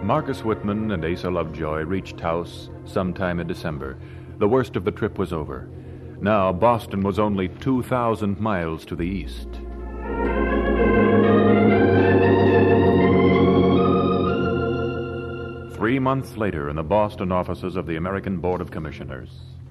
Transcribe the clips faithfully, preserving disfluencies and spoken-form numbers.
Marcus Whitman and Asa Lovejoy reached Taos sometime in December. The worst of the trip was over. Now, Boston was only two thousand miles to the east. Three months later, in the Boston offices of the American Board of Commissioners.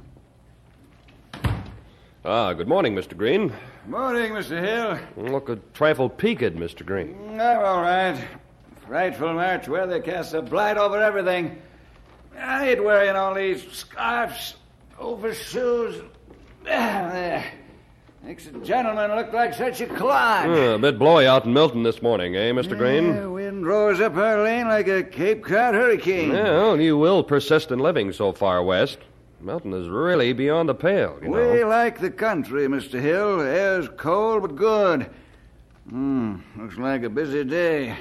Ah, good morning, Mister Green. Morning, Mister Hill. Look a trifle peaked, Mister Green. I'm all right. Frightful March weather casts a blight over everything. I hate wearing all these scarves, overshoes. Ah, there. Makes a gentleman look like such a clod. Uh, a bit blowy out in Milton this morning, eh, Mister Green? Yeah, wind roars up our lane like a Cape Cod hurricane. Well, you will persist in living so far west. Milton is really beyond the pale, you know. We like the country, Mister Hill. Air's cold but good. Hmm, looks like a busy day.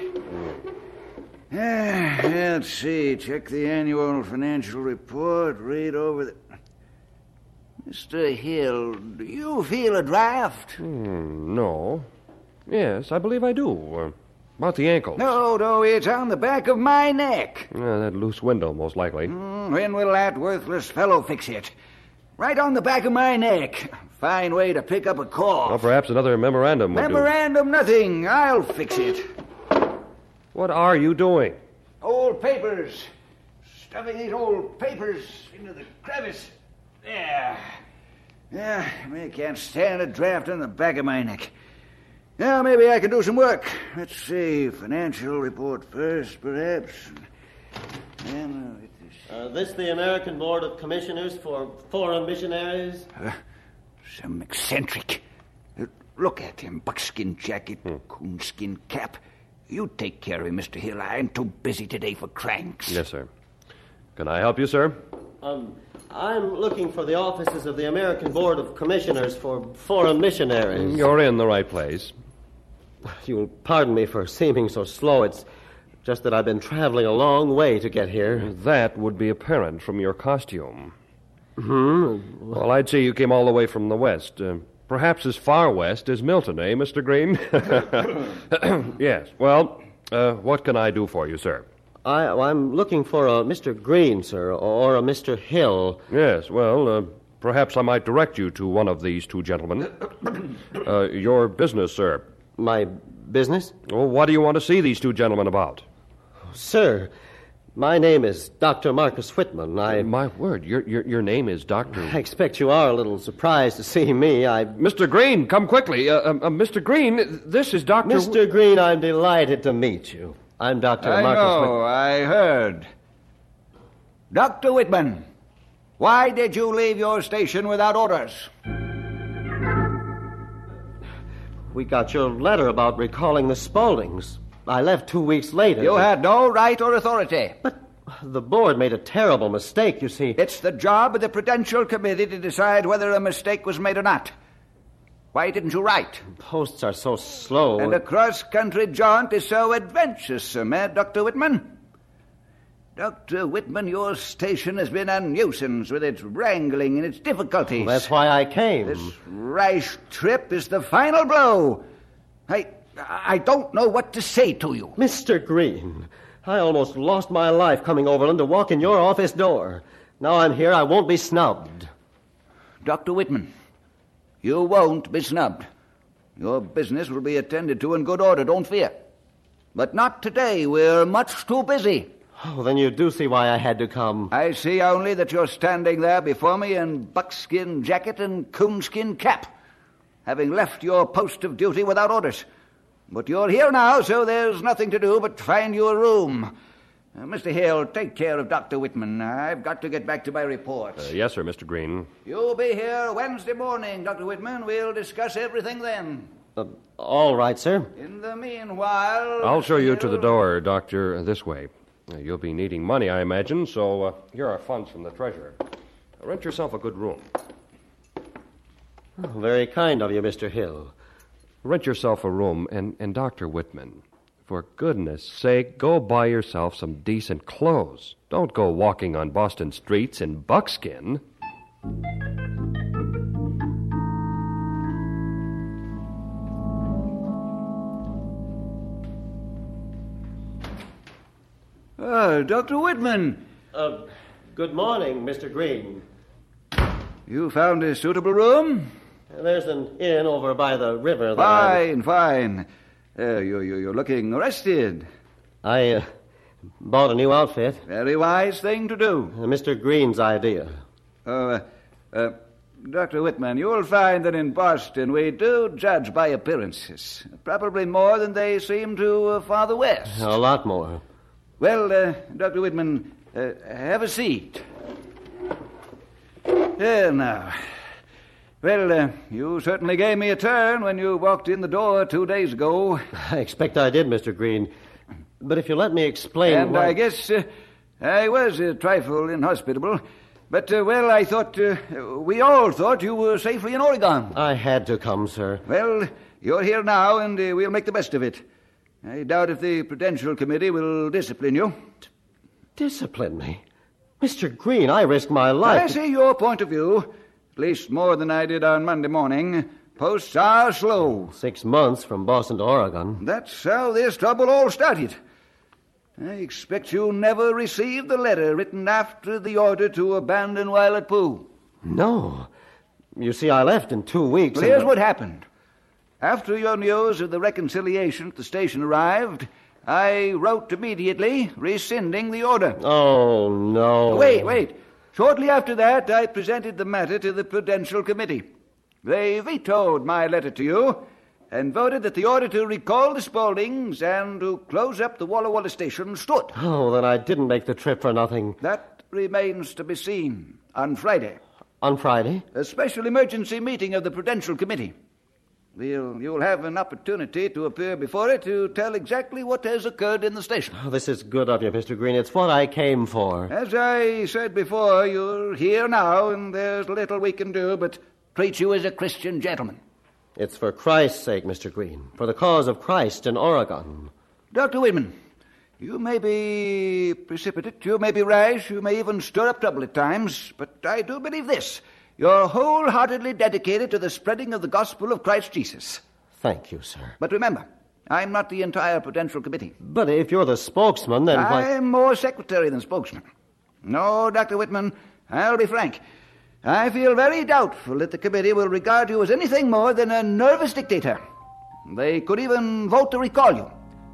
Yeah, let's see. Check the annual financial report. Read over the... Mister Hill, do you feel a draft? Hmm, no. Yes, I believe I do. Uh, about the ankle. No, no, it's on the back of my neck. Uh, that loose window, most likely. Mm, when will that worthless fellow fix it? Right on the back of my neck. Fine way to pick up a cough. Well, perhaps another memorandum would Memorandum, nothing. I'll fix it. What are you doing? Old papers. Stuffing these old papers into the crevice. There. Yeah, I can't stand a draft on the back of my neck. Now, maybe I can do some work. Let's see. Financial report first, perhaps. And, uh, get this. Uh, this the American Board of Commissioners for Foreign Missionaries? Uh, some eccentric. Uh, look at him. Buckskin jacket, hmm. coonskin cap. You take care of him, Mister Hill. I'm too busy today for cranks. Yes, sir. Can I help you, sir? Um, I'm looking for the offices of the American Board of Commissioners for Foreign Missionaries. You're in the right place. You'll pardon me for seeming so slow. It's just that I've been traveling a long way to get here. That would be apparent from your costume. Hmm? Well, I'd say you came all the way from the west. Uh, perhaps as far west as Milton, eh, Mister Green? Yes. Well, uh, what can I do for you, sir? I, I'm looking for a Mister Green, sir, or a Mister Hill. Yes, well, uh, perhaps I might direct you to one of these two gentlemen. Uh, your business, sir. My business? Well, what do you want to see these two gentlemen about? Sir, my name is Doctor Marcus Whitman. I... My word, your your, your name is Doctor... I expect you are a little surprised to see me. I... Mister Green, come quickly. Uh, uh, uh, Mister Green, this is Doctor... Mister Green, I'm delighted to meet you. I'm Doctor I Marcus know, Whitman. I heard. Doctor Whitman, why did you leave your station without orders? We got your letter about recalling the Spauldings. I left two weeks later. You had no right or authority. But the board made a terrible mistake, you see. It's the job of the Prudential Committee to decide whether a mistake was made or not. Why didn't you write? Posts are so slow. And a cross-country jaunt is so adventuresome, eh, Doctor Whitman? Doctor Whitman, your station has been a nuisance with its wrangling and its difficulties. Well, that's why I came. This rash trip is the final blow. I, I don't know what to say to you. Mister Green, I almost lost my life coming overland to walk in your office door. Now I'm here, I won't be snubbed. Doctor Whitman, you won't be snubbed. Your business will be attended to in good order, don't fear. But not today. We're much too busy. Oh, then you do see why I had to come. I see only that you're standing there before me in buckskin jacket and coonskin cap, having left your post of duty without orders. But you're here now, so there's nothing to do but find you a room. Uh, Mister Hill, take care of Doctor Whitman. I've got to get back to my report. Uh, yes, sir, Mister Green. You'll be here Wednesday morning, Doctor Whitman. We'll discuss everything then. Uh, all right, sir. In the meanwhile... I'll show you to the Hill... door, Doctor, this way. Uh, you'll be needing money, I imagine, so uh, here are funds from the treasurer. Rent yourself a good room. Oh, very kind of you, Mister Hill. Rent yourself a room, and, and Doctor Whitman, for goodness sake, go buy yourself some decent clothes. Don't go walking on Boston streets in buckskin. Oh, Doctor Whitman. Uh, good morning, Mister Green. You found a suitable room? There's an inn over by the river there. Fine, fine. Uh, you, you, you're looking rested. I uh, bought a new outfit. Very wise thing to do. Uh, Mister Green's idea. Oh, uh, uh, Doctor Whitman, you'll find that in Boston we do judge by appearances. Probably more than they seem to uh, farther west. A lot more. Well, uh, Doctor Whitman, uh, have a seat. There now. Well, uh, you certainly gave me a turn when you walked in the door two days ago. I expect I did, Mister Green. But if you let me explain... And why... I guess uh, I was a trifle inhospitable. But, uh, well, I thought, uh, we all thought you were safely in Oregon. I had to come, sir. Well, you're here now, and uh, we'll make the best of it. I doubt if the Prudential Committee will discipline you. D- discipline me? Mister Green, I risked my life. I see your point of view. At least more than I did on Monday morning. Posts are slow. Six months from Boston to Oregon. That's how this trouble all started. I expect you never received the letter written after the order to abandon Violet Pool. No. You see, I left in two weeks. Well, here's and... what happened. After your news of the reconciliation at the station arrived, I wrote immediately, rescinding the order. Oh, no. Wait, wait. Shortly after that, I presented the matter to the Prudential Committee. They vetoed my letter to you and voted that the order to recall the Spauldings and to close up the Walla Walla station stood. Oh, then I didn't make the trip for nothing. That remains to be seen on Friday. On Friday? A special emergency meeting of the Prudential Committee. We'll, you'll have an opportunity to appear before it to tell exactly what has occurred in the station. Oh, this is good of you, Mister Green. It's what I came for. As I said before, you're here now, and there's little we can do but treat you as a Christian gentleman. It's for Christ's sake, Mister Green. For the cause of Christ in Oregon. Doctor Whitman, you may be precipitate, you may be rash, you may even stir up trouble at times, but I do believe this. You're wholeheartedly dedicated to the spreading of the gospel of Christ Jesus. Thank you, sir. But remember, I'm not the entire Prudential Committee. But if you're the spokesman, then why... I'm more secretary than spokesman. No, Doctor Whitman, I'll be frank. I feel very doubtful that the committee will regard you as anything more than a nervous dictator. They could even vote to recall you.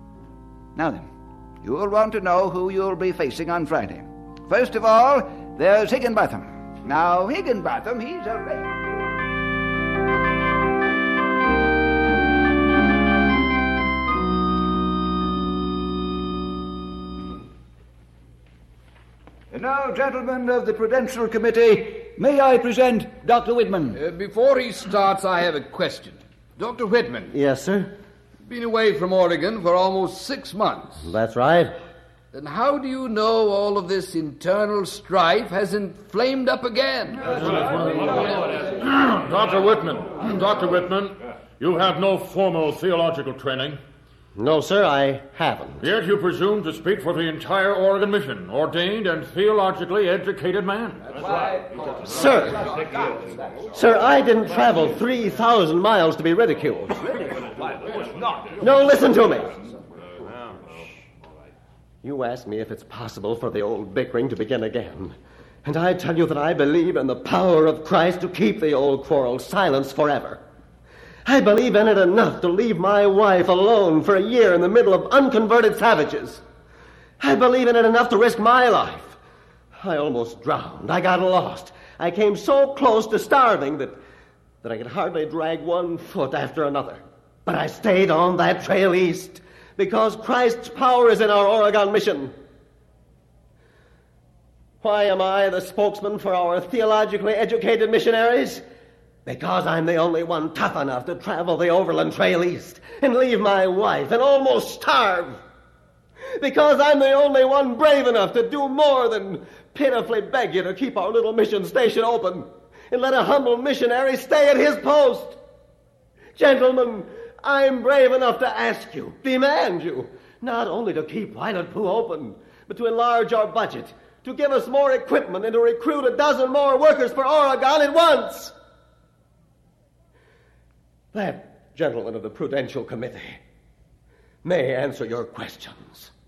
Now then, you'll want to know who you'll be facing on Friday. First of all, there's Higginbotham. Now, Higginbotham, he's a... And now, gentlemen of the Prudential Committee, may I present Doctor Whitman? Uh, before he starts, I have a question. Doctor Whitman. Yes, sir? Been away from Oregon for almost six months. That's right. Then how do you know all of this internal strife hasn't flamed up again? Doctor Whitman, Doctor Whitman, you have no formal theological training. No, sir, I haven't. Yet you presume to speak for the entire Oregon mission, ordained and theologically educated man. Sir, sir, I didn't travel three thousand miles to be ridiculed. No, listen to me. You ask me if it's possible for the old bickering to begin again. And I tell you that I believe in the power of Christ to keep the old quarrel silenced forever. I believe in it enough to leave my wife alone for a year in the middle of unconverted savages. I believe in it enough to risk my life. I almost drowned. I got lost. I came so close to starving that, that I could hardly drag one foot after another. But I stayed on that trail east because Christ's power is in our Oregon mission. Why am I the spokesman for our theologically educated missionaries? Because I'm the only one tough enough to travel the overland trail east and leave my wife and almost starve. Because I'm the only one brave enough to do more than pitifully beg you to keep our little mission station open and let a humble missionary stay at his post. Gentlemen, I'm brave enough to ask you, demand you, not only to keep Violet Pool open, but to enlarge our budget, to give us more equipment, and to recruit a dozen more workers for Oregon at once. That, gentlemen of the Prudential Committee, may answer your questions.